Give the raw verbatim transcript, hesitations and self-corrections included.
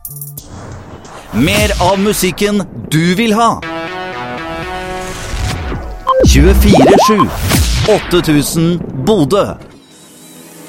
Mer av musikken du vil ha. tjuefire sju åtte tusen Bodø.